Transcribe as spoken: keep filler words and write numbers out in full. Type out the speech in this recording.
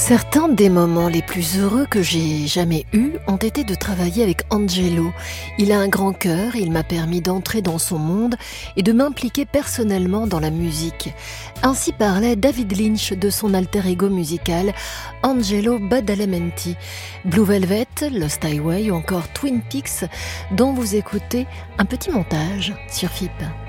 Certains des moments les plus heureux que j'ai jamais eus ont été de travailler avec Angelo. Il a un grand cœur, il m'a permis d'entrer dans son monde et de m'impliquer personnellement dans la musique. Ainsi parlait David Lynch de son alter ego musical Angelo Badalamenti. Blue Velvet, Lost Highway ou encore Twin Peaks, dont vous écoutez un petit montage sur F I P.